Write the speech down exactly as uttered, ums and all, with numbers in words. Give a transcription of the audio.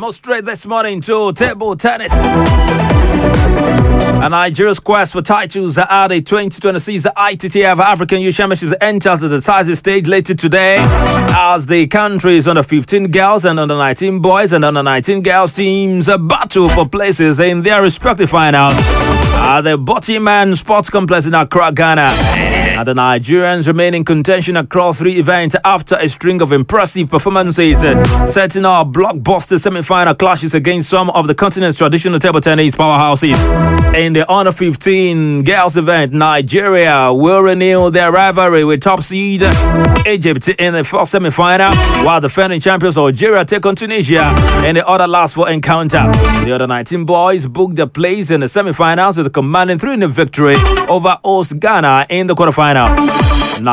Go straight this morning to table tennis. And Nigeria's quest for titles at the twenty twenty-six I T T F African Youth Championships enters the decisive stage later today as the country's under fifteen girls and under nineteen boys and under nineteen girls teams battle for places in their respective finals at the Botiman Sports Complex in Accra, Ghana. And the Nigerians remain in contention across three events after a string of impressive performances, setting up blockbuster semi-final clashes against some of the continent's traditional table tennis powerhouses. In the under fifteen girls event, Nigeria will renew their rivalry with top seed Egypt in the first semi-final, while defending champions Algeria take on Tunisia in the other last four encounter. The other nineteen boys booked their place in the semi-finals with a commanding three nil victory over host Ghana in the quarterfinal.